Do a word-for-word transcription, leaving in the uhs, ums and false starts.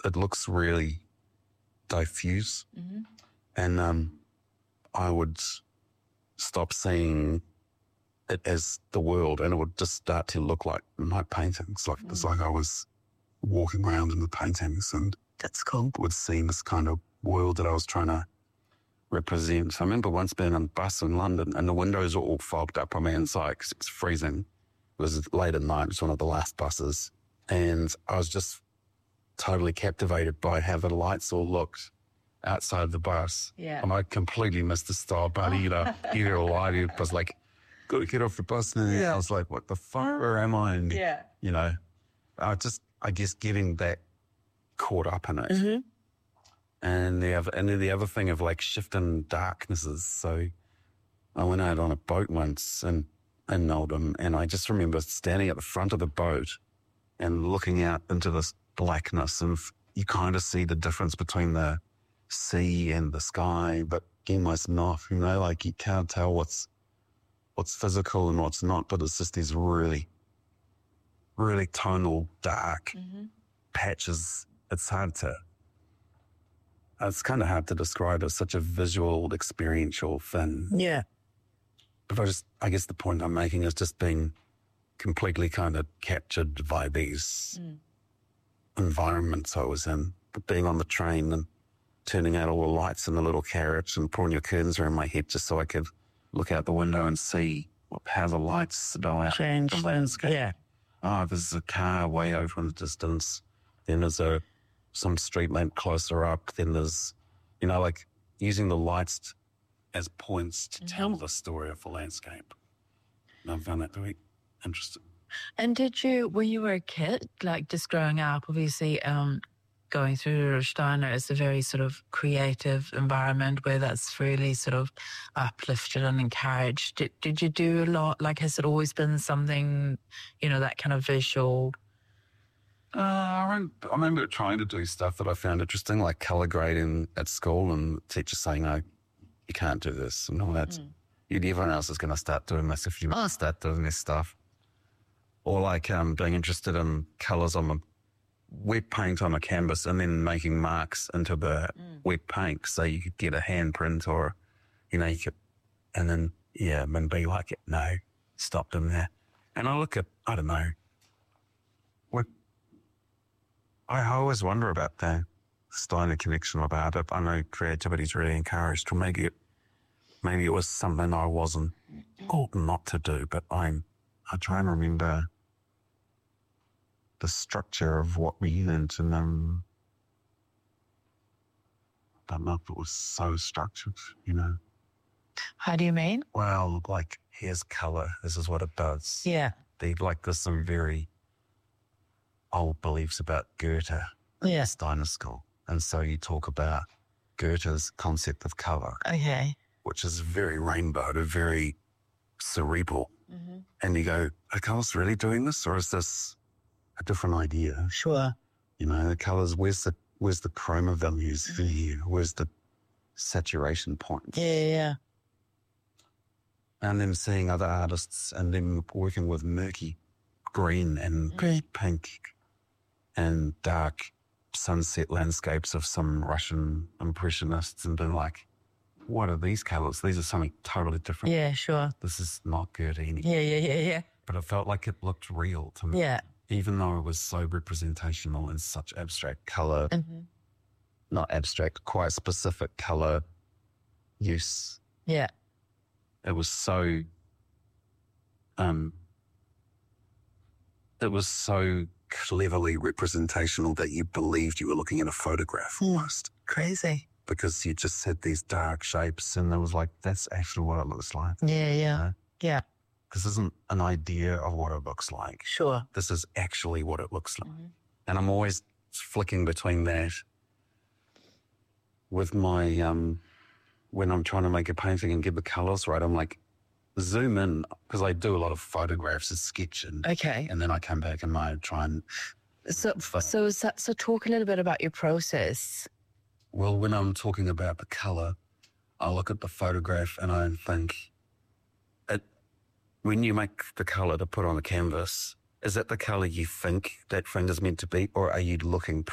it looks really diffuse. Mm-hmm. And um, I would stop seeing it as the world, and it would just start to look like my paintings. Like, mm. It's like I was walking around in the paintings, and that's cool. Would see this kind of world that I was trying to represent. So I remember once being on a bus in London, and the windows were all fogged up on my inside because it's freezing. It was late at night. It was one of the last buses. And I was just totally captivated by how the lights all looked outside the bus. Yeah. And I completely missed the style, buddy. You know, either a light, it was like, got to get off the bus now. Yeah. I was like, what the fuck? Where am I? And, yeah. You know, I just, I guess getting that caught up in it. Mm-hmm. And the other, and then the other thing of like shifting darknesses. So I went out on a boat once in, in Oldham, and I just remember standing at the front of the boat and looking out into this blackness, and you kind of see the difference between the sea and the sky, but almost not, you know, like you can't tell what's what's physical and what's not, but it's just these really, really tonal, dark mm-hmm. patches. It's hard to, it's kind of hard to describe as such a visual, experiential thing. Yeah. But I just, I guess the point I'm making is just being completely kind of captured by these mm. environments I was in. But being on the train and turning out all the lights in the little carriage and pulling your curtains around my head just so I could look out the window and see what, how the lights go out change the landscape. Yeah. Oh, there's a car way over in the distance. Then there's a some street lamp closer up. Then there's, you know, like using the lights as points to mm-hmm. tell the story of the landscape. And I found that to be interesting. And did you, when you were a kid, like just growing up, obviously um, going through Steiner is a very sort of creative environment where that's really sort of uplifted and encouraged. Did, did you do a lot? Like, has it always been something, you know, that kind of visual? Uh, I, remember, I remember trying to do stuff that I found interesting, like colour grading at school, and the teacher saying, no, you can't do this and all that. Mm. Everyone else is going to start doing this if you oh. start doing this stuff. Or like um, being interested in colours on the wet paint on a canvas and then making marks into the mm. wet paint so you could get a handprint, or, you know, you could, and then, yeah, and be like, no, stop them there. And I look at, I don't know, what, I always wonder about the Steiner connection about it. I know creativity is really encouraged, or maybe it, maybe it was something I wasn't ought not to do, but I'm, I try and remember the structure of what we learned, and um, I don't know if it was so structured, you know. How do you mean? Well, like, here's colour, this is what it does. Yeah. They, like, there's some very old beliefs about Goethe, yeah. Steiner School. And so you talk about Goethe's concept of colour. Okay. Which is very rainbowed, very cerebral. Mm-hmm. And you go, are colours really doing this, or is this a different idea? Sure. You know, the colours, where's the where's the chroma values for you? Where's the saturation points? Yeah, yeah, yeah. And then seeing other artists and then working with murky green and mm. pink and dark sunset landscapes of some Russian impressionists, and being like, what are these colours? These are something totally different. Yeah, sure. This is not Goethe anymore. Yeah, yeah, yeah, yeah. But it felt like it looked real to me. Yeah. Even though it was so representational in such abstract colour, mm-hmm. not abstract, quite specific colour use. Yeah. It was so, um, it was so cleverly representational that you believed you were looking at a photograph almost. Crazy. Because you just had these dark shapes, and it was like, that's actually what it looks like. Yeah, yeah, you know? yeah. This isn't an idea of what it looks like. Sure. This is actually what it looks like. Mm-hmm. And I'm always flicking between that with my, um, when I'm trying to make a painting and get the colours right, I'm like, zoom in, because I do a lot of photographs as sketching. Okay. And then I come back and I try and... So, so, so, so talk a little bit about your process. Well, when I'm talking about the colour, I look at the photograph and I think, it, when you make the colour to put on the canvas, is that the colour you think that thing is meant to be, or are you looking